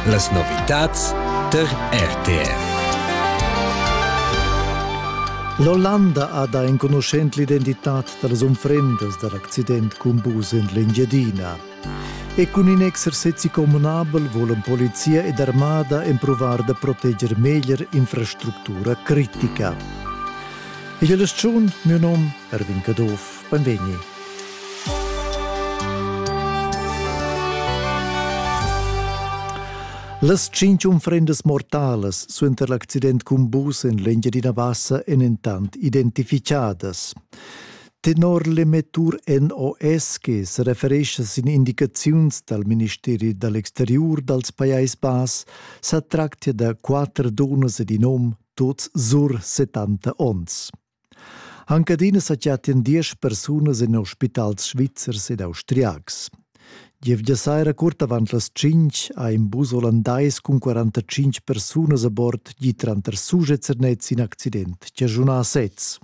Las novitats der RTR. L'Olanda ha da inconoscent l'identitat delle umfrendas dell'accident con bus in l'Engiadina. E con un exercizi comunabel volen polizia ed armada improvar da protegger meglio infrastruttura critica. E io l'esciun, mio nome è Erwin Cadov. Benvegni. Las 5 umfrendas mortales suenter l'accident con bus in l'Engiadina Bassa en intant identificadas. Tenor le metur NOS che se referisce sin indicaziuns dal Ministeri dall'Exterior dals Pajais Bas, s'attractia da 4 donas di nom, tots sur 70 ons. Ancadina s'attiatien 10 personas in ospitals svizzers ed austriacs. Gievgia saira curta avant las 5 a un bus olandais con 45 personas a bord gli tranter sugeternets in accident, che giunà a sez.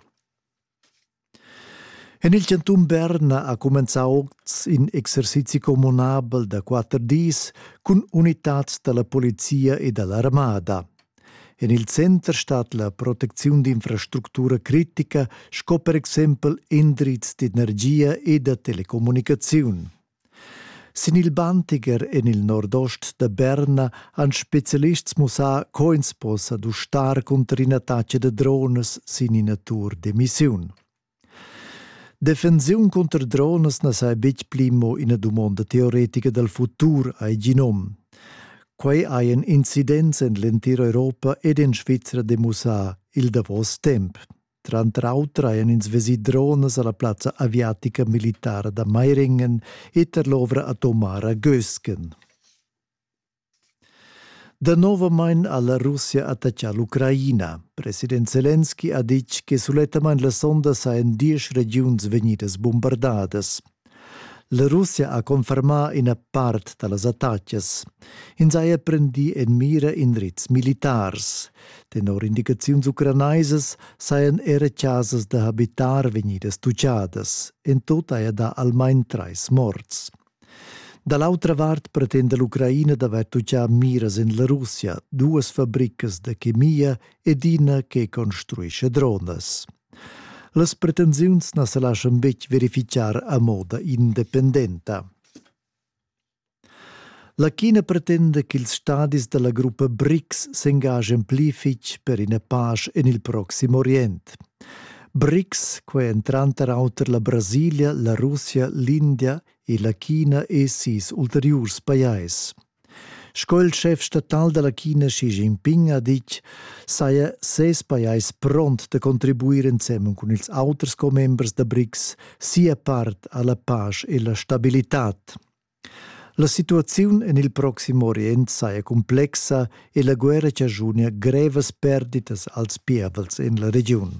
En il Canton Berna ha comenzato un exercizi comunabel da 4 dis con unitats della polizia e dell'armada. En il center stat la protezione di infrastruttura critica, sco per esempio indrizz di energia e da telecomunicazione. Sin il Bantiger en il nord-ost da Berna han specialists musa coins possa adustar contra in attacche de drones sin in natur de mission. Defensiun contra drones na sai bec plimo in a domanda teoretica del futur ai ginom. Quai hai un incidenza in l'intera Europa ed in Svizzera de musa il davos temp. Tranter autra hai ins vesi drones alla Plaza Aviatica Militare da Meiringen e ter l'ovra a Tomara Gösgen. Da nova main alla Russia attaccia l'Ucraina. President Zelensky ha dit che suletamain la sonda sain 10 regions venidas bombardadas. La Russia ha confermat una part dalas attaccias. In saia prendi en mira indrizz militars. Tenor indicaziuns ucranaises saien era casas da habitar venidas tuciadas. In tot aia da almain 3 morts. Dall'altra part pretende l'Ucraina d'aver tucià miras in la Russia, 2 fabbricas de chemia ed una che construisce drones. Las pretensiuns na se lascian bec verificar a moda independenta. La China pretende che ils stadis della gruppa BRICS s'engagen plific per una pace in il Prossimo Orient. BRICS, que entranter auter la Brasilia, la Russia, l'India e la China e 6 ulteriurs pajais. Sco il chef statal della China Xi Jinping ha dit saia 6 pajais pront de contribuir insieme con ils auters co-members da BRICS sia part alla pace e la stabilitat. La situazione in il Prossimo Orient saia complexa e la guerra cagiunia greves perditas als pievels in la regione.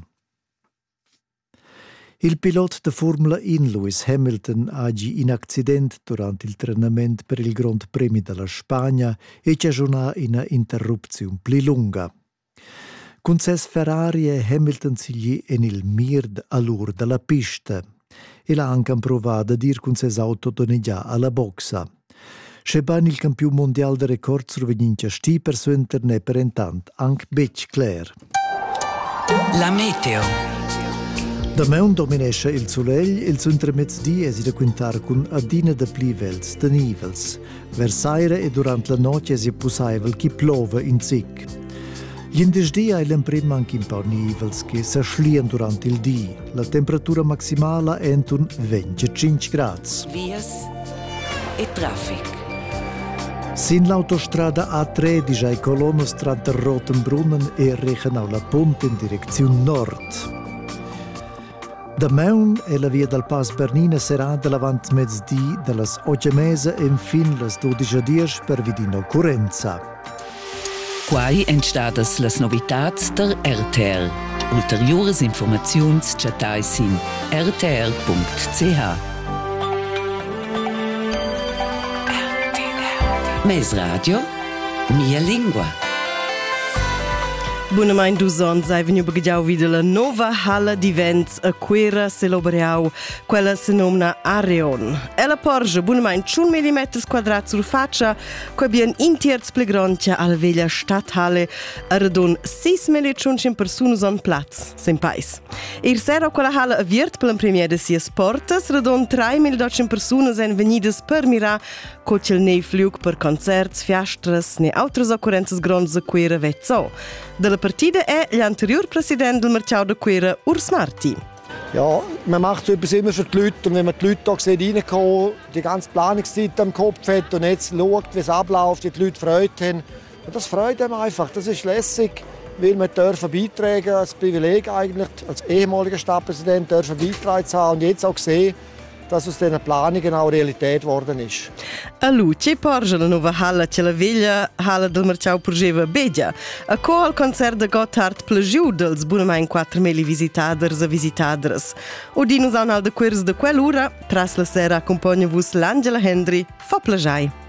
Il pilot de Formula 1 Lewis Hamilton agi in accident durante il trenament per il Grand Premi della Spagna e cagiunà una interruzione pli lunga. Con ses Ferrari e Hamilton sigli en il mird all'ur della pista e l'ha anche provato a dir con ses auto doneggià alla boxa. Scheban il campione mondiale de record survenincia sti per su internet per intant anche bec clair. La meteo. Da meun dominesce il solegl e il suntre mezzdi esi da quintar con adina de plivels, de nivels. Versaire e durant la notte esi possibile che plova in zic. Gl'indesdi hai l'emprim anche un po' nivels che s'aschlien durant il di. La temperatura maximale è un 25 gradi. Vias e traffic. Sin l'autostrada A13 ai colonnes tra Rotenbrunnen e Reichenau la Ponte in direzione nord. Da meun e la via del Pas Bernina sarà davanti mezz'dì dallas 8:30 e infine las 12:10 per vidina occorrenza. Quai entstadas las novitats der RTR. Ulteriores informaziuns chatais in rtr.ch. Mes radio, mia lingua. Buonamain d'usons hai vegniu baggiau vida la nova hala d'events a Quera Selobreau, quella se nomna Areon. Ella porge buonamain 100 mm quadrats sur faccia, qua bien intierz plegrontia alla veglia Stadthalle a radun 6.500 personas on plaz, sem pais. Sera quella hala aviert per la premiere de sias portas, radun 3.200 personas en venidas per mirar cocel nei fliug per concerts, fiastras, ne altres occurrences gronds a Quera vezzo. Della partida è l'anterior president del Marciau de Quera, Urs Marti. Ja, man macht so etwas immer für die Leute. Und wenn man die Leute da sieht, reinkommen, die ganze Planungszeit am Kopf hat und jetzt schaut, wie es abläuft, wie die Leute Freude haben. Und das freut einem einfach. Das ist lässig, weil wir dürfen beitragen, als Privileg eigentlich, als ehemaliger Stadtpräsident dürfen beitragen zu haben und jetzt auch sehen, dass aus diesen Planungen auch Realität geworden ist. A luce porge la nova hala che la veglia hala del Marciau porgeva begia. A co al concert de Gotthard plagiu dels bunamain 4.000 visitaders a visitadres. O dinos an al de quers de quell'ura, tras la sera accompagna vus l'Angela Hendry, fa plagiai.